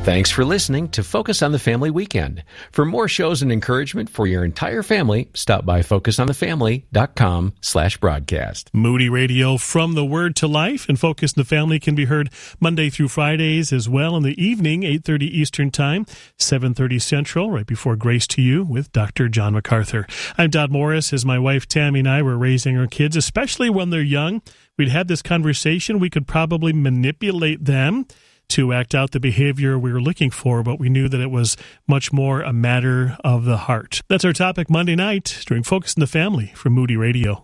Thanks for listening to Focus on the Family Weekend. For more shows and encouragement for your entire family, stop by focusonthefamily.com/broadcast. Moody Radio from the Word to Life, and Focus on the Family can be heard Monday through Fridays as well in the evening, 8:30 Eastern Time, 7:30 Central, right before Grace to You with Dr. John MacArthur. I'm Dodd Morris. As my wife Tammy and I were raising our kids, especially when they're young, we'd had this conversation. We could probably manipulate them to act out the behavior we were looking for, but we knew that it was much more a matter of the heart. That's our topic Monday night during Focus on the Family from Moody Radio.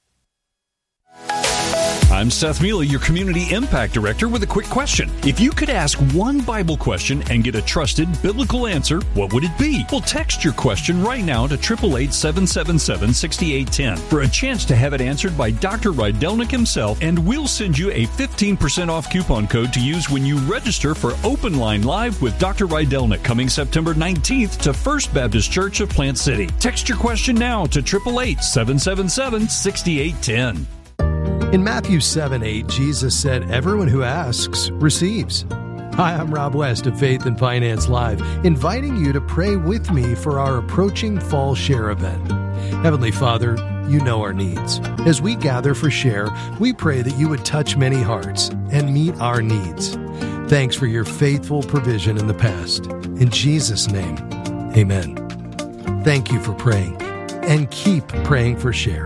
I'm Seth Mealy, your Community Impact Director, with a quick question. If you could ask one Bible question and get a trusted biblical answer, what would it be? Well, text your question right now to 888-777-6810 for a chance to have it answered by Dr. Rydelnik himself, and we'll send you a 15% off coupon code to use when you register for Open Line Live with Dr. Rydelnik coming September 19th to First Baptist Church of Plant City. Text your question now to 888-777-6810. In Matthew 7:8, Jesus said, "Everyone who asks receives." Hi, I'm Rob West of Faith and Finance Live, inviting you to pray with me for our approaching Fall Share event. Heavenly Father, you know our needs. As we gather for Share, we pray that you would touch many hearts and meet our needs. Thanks for your faithful provision in the past. In Jesus' name, amen. Thank you for praying, and keep praying for Share.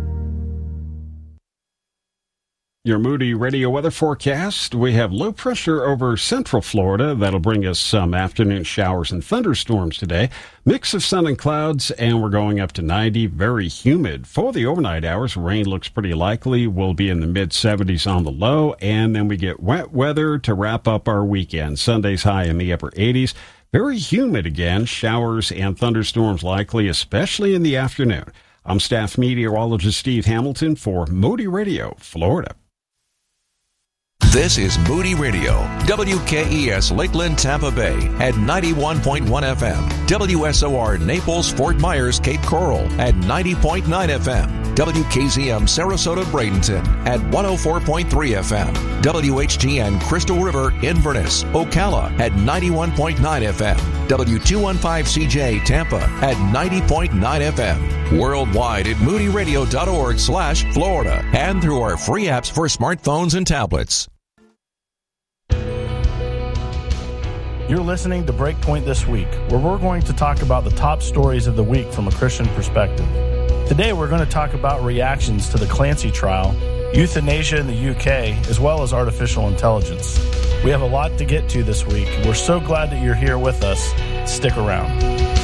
Your Moody Radio weather forecast. We have low pressure over central Florida. That'll bring us some afternoon showers and thunderstorms today. Mix of sun and clouds, and we're going up to 90. Very humid. For the overnight hours, rain looks pretty likely. We'll be in the mid-70s on the low, and then we get wet weather to wrap up our weekend. Sunday's high in the upper 80s. Very humid again. Showers and thunderstorms likely, especially in the afternoon. I'm staff meteorologist Steve Hamilton for Moody Radio, Florida. This is Moody Radio, WKES Lakeland, Tampa Bay at 91.1 FM, WSOR Naples, Fort Myers, Cape Coral at 90.9 FM, WKZM Sarasota, Bradenton at 104.3 FM, WHTN Crystal River, Inverness, Ocala at 91.9 FM, W215CJ Tampa at 90.9 FM, worldwide at moodyradio.org/Florida, and through our free apps for smartphones and tablets. You're listening to Breakpoint This Week, where we're going to talk about the top stories of the week from a Christian perspective. Today, we're going to talk about reactions to the Clancy trial, euthanasia in the UK, as well as artificial intelligence. We have a lot to get to this week. We're so glad that you're here with us. Stick around.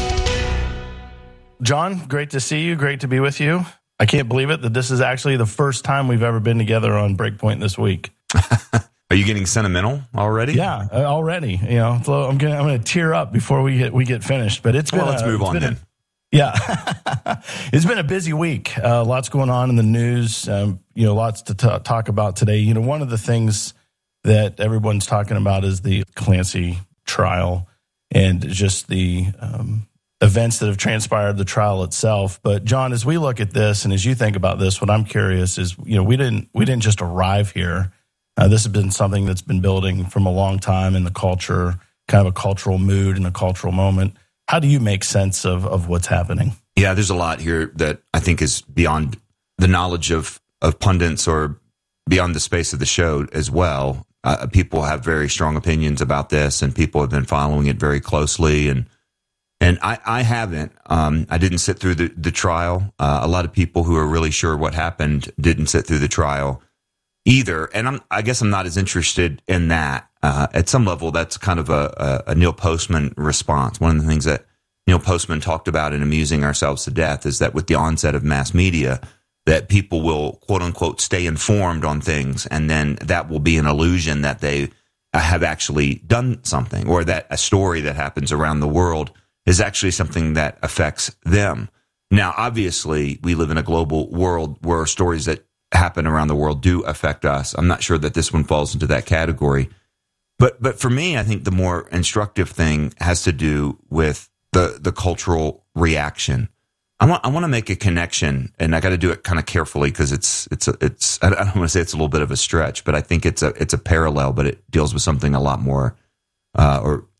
John, great to see you. Great to be with you. I can't believe it that this is actually the first time we've ever been together on Breakpoint This Week. Are you getting sentimental already? Yeah, already. You know, so I'm gonna tear up before we get finished. But it's been. Well, let's move on then. Yeah, it's been a busy week. Lots going on in the news. Lots to talk about today. You know, one of the things that everyone's talking about is the Clancy trial and just the events that have transpired, the trial itself. But John, as we look at this and as you think about this, what I'm curious is, we didn't just arrive here. This has been something that's been building from a long time in the culture, kind of a cultural mood and a cultural moment. How do you make sense of what's happening? Yeah, there's a lot here that I think is beyond the knowledge of pundits or beyond the space of the show as well. People have very strong opinions about this, and people have been following it very closely. And I haven't. I didn't sit through the trial. A lot of people who are really sure what happened didn't sit through the trial either, and I guess I'm not as interested in that. At some level, that's kind of a Neil Postman response. One of the things that Neil Postman talked about in Amusing Ourselves to Death is that with the onset of mass media, that people will, quote unquote, stay informed on things, and then that will be an illusion that they have actually done something, or that a story that happens around the world is actually something that affects them. Now, obviously, we live in a global world where stories that happen around the world do affect us. I'm not sure that this one falls into that category. But for me, I think the more instructive thing has to do with the cultural reaction. I want to make a connection, and I got to do it kind of carefully because it's I don't want to say it's a little bit of a stretch, but I think it's a parallel, but it deals with something a lot more or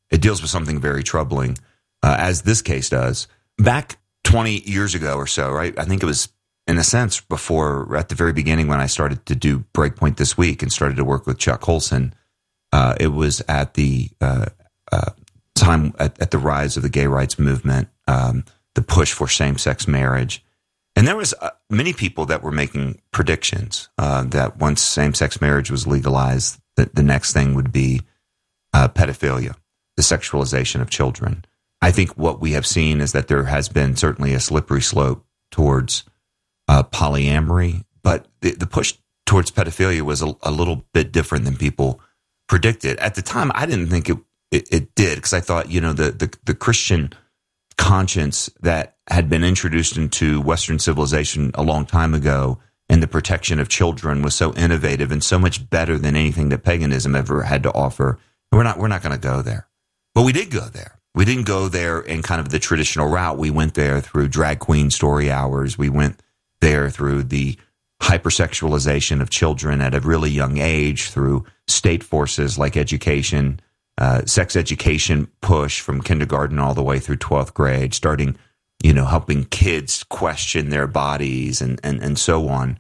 it deals with something very troubling, as this case does. Back 20 years ago or so, right? I think it was, in a sense, before, at the very beginning when I started to do Breakpoint This Week and started to work with Chuck Colson. It was at the time at the rise of the gay rights movement, the push for same-sex marriage. And there was many people that were making predictions that once same-sex marriage was legalized, that the next thing would be pedophilia, the sexualization of children. I think what we have seen is that there has been certainly a slippery slope towards polyamory, but the push towards pedophilia was a little bit different than people predicted. At the time, I didn't think it did, because I thought, the Christian conscience that had been introduced into Western civilization a long time ago and the protection of children was so innovative and so much better than anything that paganism ever had to offer. We're not going to go there. But we did go there. We didn't go there in kind of the traditional route. We went there through drag queen story hours. We went there through the hypersexualization of children at a really young age, through state forces like education, sex education push from kindergarten all the way through 12th grade, starting, helping kids question their bodies and so on.